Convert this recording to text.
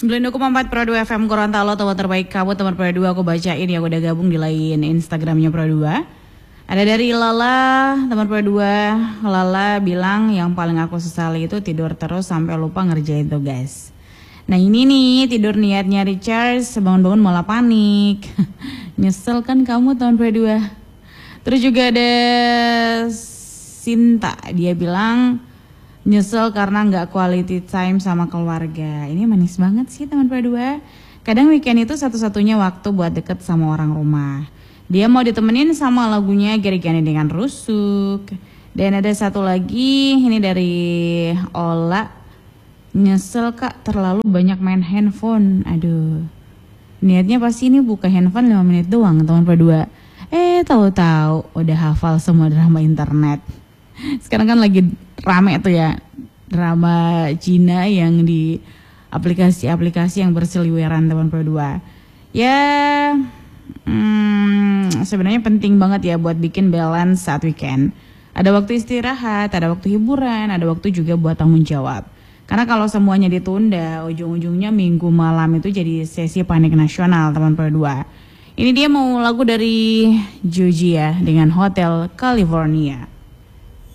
92,4 Pro 2 FM Gorontalo, teman terbaik kamu, teman Pro 2. Aku bacain ya, aku udah gabung di lain Instagramnya Pro 2. Ada dari Lala, teman Pro 2. Lala bilang yang paling aku sesali itu tidur terus sampai lupa ngerjain tugas. Nah ini nih, tidur niatnya recharge, bangun-bangun malah panik. Nyesel kan kamu, teman Pro 2. Terus juga ada Sinta, dia bilang nyesel karena nggak quality time sama keluarga. Ini manis banget sih teman Pro 2. Kadang weekend itu satu-satunya waktu buat deket sama orang rumah. Dia mau ditemenin sama lagunya Gerigani dengan Rusuk. Dan ada satu lagi, ini dari Ola. Nyesel kak terlalu banyak main handphone. Aduh, niatnya pasti ini buka handphone 5 menit doang teman Pro 2. Tahu-tahu udah hafal semua drama internet. Sekarang kan lagi rame tuh ya drama Cina yang di aplikasi-aplikasi yang berseliweran teman Pro 2. Ya sebenarnya penting banget ya buat bikin balance saat weekend. Ada waktu istirahat, ada waktu hiburan, ada waktu juga buat tanggung jawab. Karena kalau semuanya ditunda, ujung-ujungnya minggu malam itu jadi sesi panik nasional teman Pro 2. Ini dia mau lagu dari Joji ya dengan Hotel California.